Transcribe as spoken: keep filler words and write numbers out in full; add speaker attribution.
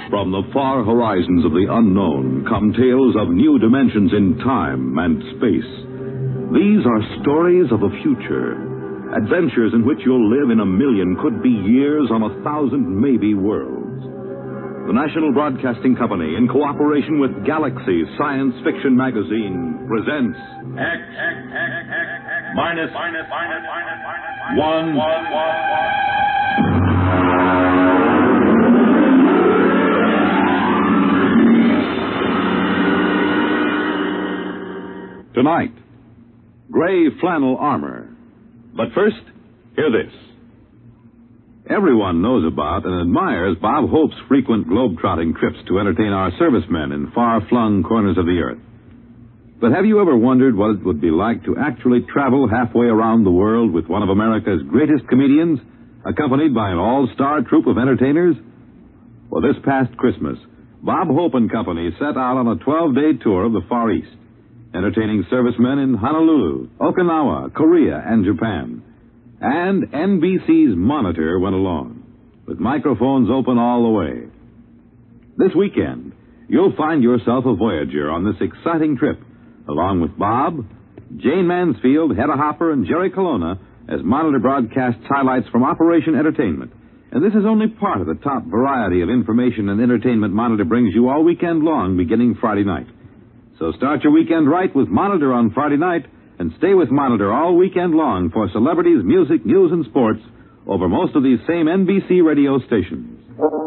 Speaker 1: From the far horizons of the unknown come tales of new dimensions in time and space. These are stories of the future, adventures in which you'll live in a million, could be years, on a thousand maybe worlds. The National Broadcasting Company, in cooperation with Galaxy Science Fiction Magazine, presents
Speaker 2: X, X, X, X, X, minus, minus, minus, minus, minus, one, one, one, one.
Speaker 1: Tonight, gray flannel armor. But first, hear this. Everyone knows about and admires Bob Hope's frequent globe-trotting trips to entertain our servicemen in far-flung corners of the earth. But have you ever wondered what it would be like to actually travel halfway around the world with one of America's greatest comedians, accompanied by an all-star troupe of entertainers? Well, this past Christmas, Bob Hope and Company set out on a twelve-day tour of the Far East, entertaining servicemen in Honolulu, Okinawa, Korea, and Japan. And N B C's Monitor went along, with microphones open all the way. This weekend, you'll find yourself a voyager on this exciting trip, along with Bob, Jane Mansfield, Hedda Hopper, and Jerry Colonna, as Monitor broadcasts highlights from Operation Entertainment. And this is only part of the top variety of information and entertainment Monitor brings you all weekend long, beginning Friday night. So start your weekend right with Monitor on Friday night, and stay with Monitor all weekend long for celebrities, music, news, and sports over most of these same N B C radio stations.